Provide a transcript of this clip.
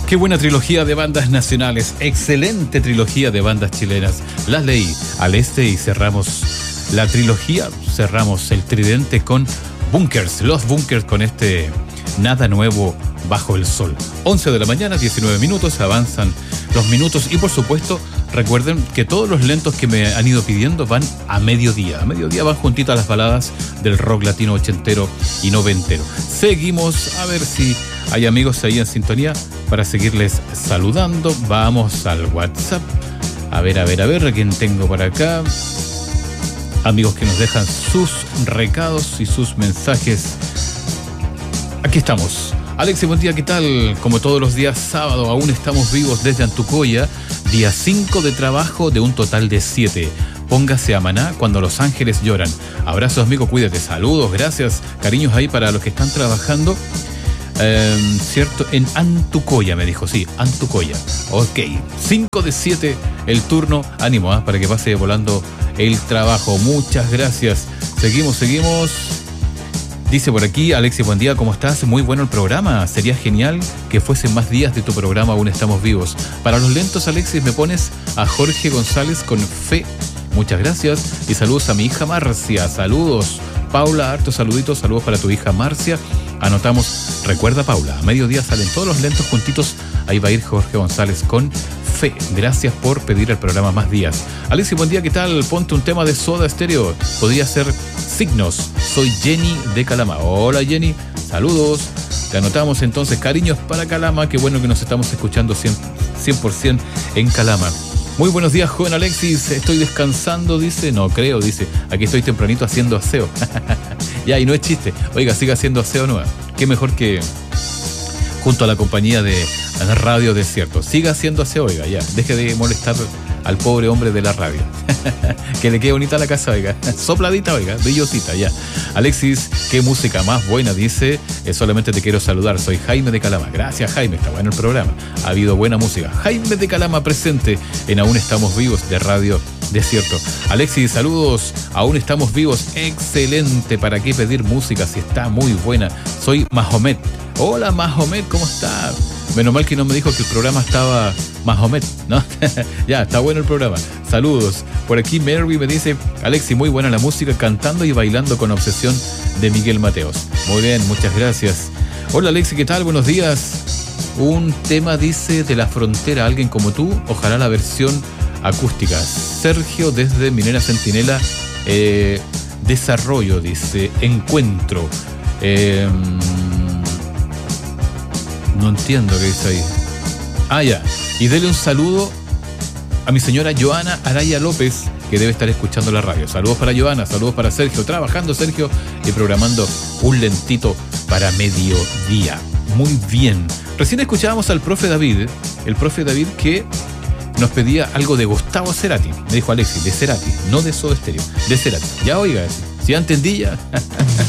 Qué buena trilogía de bandas nacionales, excelente trilogía de bandas chilenas. Las leí al este y cerramos la trilogía, cerramos el tridente con Bunkers, los Bunkers con este Nada Nuevo Bajo el Sol. 11 de la mañana, 19 minutos, avanzan los minutos y por supuesto recuerden que todos los lentos que me han ido pidiendo van a mediodía. A mediodía van juntitas las baladas del rock latino ochentero y noventero. Seguimos a ver si hay amigos ahí en sintonía para seguirles saludando. Vamos al WhatsApp. A ver, ¿a quién tengo por acá? Amigos que nos dejan sus recados y sus mensajes. Aquí estamos. Alexis, buen día, ¿qué tal? Como todos los días sábado, aún estamos vivos desde Antucoya. Día 5 de trabajo de un total de 7. Póngase a maná cuando los ángeles lloran. Abrazos, amigo, cuídate. Saludos, gracias. Cariños ahí para los que están trabajando. ¿Cierto? En Antucoya, me dijo. Sí, Antucoya. Ok. 5 de 7 el turno. Ánimo, para que pase volando el trabajo. Muchas gracias. Seguimos. Dice por aquí, Alexis, buen día, ¿cómo estás? Muy bueno el programa. Sería genial que fuesen más días de tu programa, aún estamos vivos. Para los lentos, Alexis, me pones a Jorge González con Fe. Muchas gracias. Y saludos a mi hija Marcia. Saludos. Paula, hartos saluditos. Saludos para tu hija Marcia. Anotamos, recuerda, Paula, a mediodía salen todos los lentos juntitos. Ahí va a ir Jorge González con Fe. Gracias por pedir el programa más días. Alexis, buen día, ¿qué tal? Ponte un tema de Soda Stereo. Podría ser Signos. Soy Jenny de Calama. Hola, Jenny. Saludos. Te anotamos entonces. Cariños para Calama. Qué bueno que nos estamos escuchando 100% en Calama. Muy buenos días, joven Alexis. Estoy descansando, dice. No creo, dice. Aquí estoy tempranito haciendo aseo. Ya, y no es chiste. Oiga, siga haciendo aseo nueva. Qué mejor que junto a la compañía de Radio Desierto. Siga haciendo aseo, oiga, ya. Deje de molestar al pobre hombre de la radio. Que le quede bonita la casa, oiga. Sopladita, oiga, brillosita, ya. Alexis, qué música más buena, dice. Solamente te quiero saludar. Soy Jaime de Calama. Gracias, Jaime. Está bueno el programa. Ha habido buena música. Jaime de Calama presente en Aún Estamos Vivos de Radio Desierto. Alexis, saludos. Aún estamos vivos. Excelente. ¿Para qué pedir música si está muy buena? Soy Mahomet. Hola, Mahomet, ¿cómo está? Menos mal que no me dijo que el programa estaba Mahomet, ¿no? Ya, está bueno el programa. Saludos. Por aquí Mary me dice, Alexis, muy buena la música, cantando y bailando con obsesión de Miguel Mateos. Muy bien, muchas gracias. Hola, Alexis, ¿qué tal? Buenos días. Un tema, dice, de La Frontera, alguien como tú. Ojalá la versión acústica. Sergio desde Minera Centinela. Desarrollo, dice. Encuentro. No entiendo qué dice ahí. Ah, ya. Y dele un saludo a mi señora Joana Araya López, que debe estar escuchando la radio. Saludos para Joana, saludos para Sergio. Trabajando, Sergio, y programando un lentito para mediodía. Muy bien. Recién escuchábamos al profe David. El profe David que nos pedía algo de Gustavo Cerati. Me dijo Alexis, de Cerati, no de Soda Stereo. De Cerati. Ya, oiga, si ya entendí ya.